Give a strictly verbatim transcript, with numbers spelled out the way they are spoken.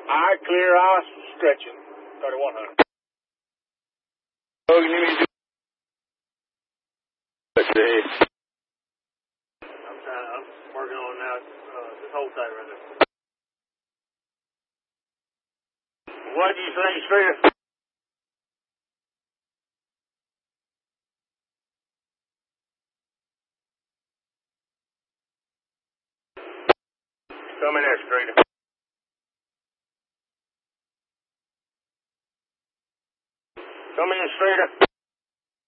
Eye clear, eye stretching. thirty-one hundred. Oh, you need me to do Let's see. I'm trying, I'm working on now, uh, this whole side right there. What did you say, Streeter? Come in there, Streeter. Come in, Streeter.